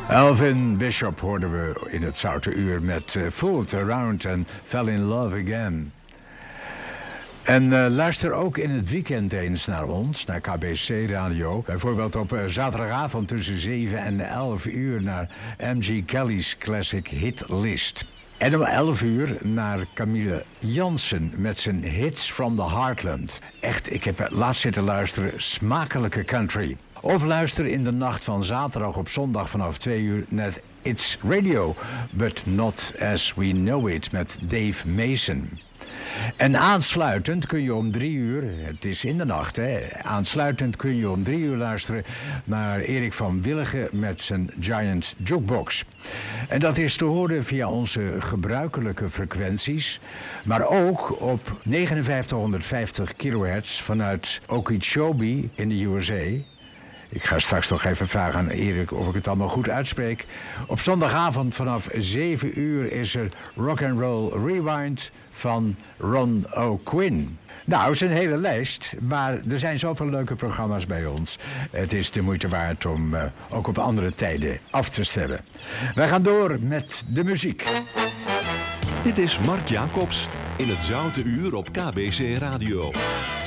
Alvin Bishop hoorden we in het Zoute Uur met Fooled Around and Fell in Love Again. En luister ook in het weekend eens naar ons, naar KBC Radio. Bijvoorbeeld op zaterdagavond tussen 7 en 11 uur naar M.G. Kelly's Classic Hit List. En om 11 uur naar Camille Jansen met zijn Hits from the Heartland. Echt, ik heb laatst zitten luisteren, smakelijke country. Of luister in de nacht van zaterdag op zondag vanaf 2 uur naar It's Radio, but not as we know it met Dave Mason. En aansluitend kun je om 3 uur, het is in de nacht hè, aansluitend kun je om 3 uur luisteren naar Erik van Willigen met zijn Giant Jukebox. En dat is te horen via onze gebruikelijke frequenties, maar ook op 5950 kHz vanuit Okeechobee in de USA. Ik ga straks nog even vragen aan Erik of ik het allemaal goed uitspreek. Op zondagavond vanaf 7 uur is er Rock'n'Roll Rewind van Ron O'Quinn. Nou, het is een hele lijst, maar er zijn zoveel leuke programma's bij ons. Het is de moeite waard om ook op andere tijden af te stemmen. Wij gaan door met de muziek. Dit is Mark Jacobs in het Zoute Uur op KBC Radio.